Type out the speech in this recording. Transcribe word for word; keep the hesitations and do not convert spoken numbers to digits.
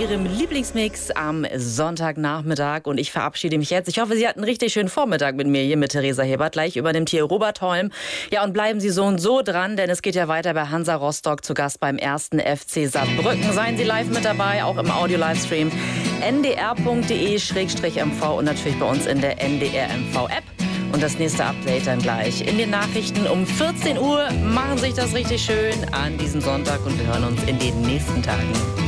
Ihrem Lieblingsmix am Sonntagnachmittag. Und ich verabschiede mich jetzt. Ich hoffe, Sie hatten einen richtig schönen Vormittag mit mir hier mit Theresa Hebert. Gleich übernimmt hier Robert Holm. Ja, und bleiben Sie so und so dran, denn es geht ja weiter bei Hansa Rostock zu Gast beim ersten F C Saarbrücken. Seien Sie live mit dabei, auch im Audio-Livestream n d r punkt d e schrägstrich m v und natürlich bei uns in der N D R M V-App. Und das nächste Update dann gleich in den Nachrichten um vierzehn Uhr. Machen Sie sich das richtig schön an diesem Sonntag und wir hören uns in den nächsten Tagen.